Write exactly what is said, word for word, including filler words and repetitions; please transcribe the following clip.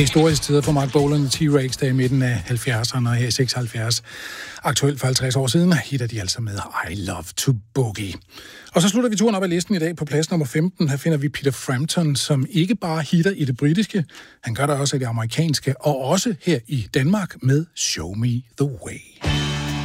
Det er store tider for Mark Bolan og T-Rex, der i midten af halvfjerdserne og her i seksoghalvfjerds. Aktuelt for halvtreds år siden hitter de altså med I Love to Boogie. Og så slutter vi turen op ad listen i dag på plads nummer femten. Her finder vi Peter Frampton, som ikke bare hitter i det britiske, han gør det også i det amerikanske, og også her i Danmark med Show Me the Way.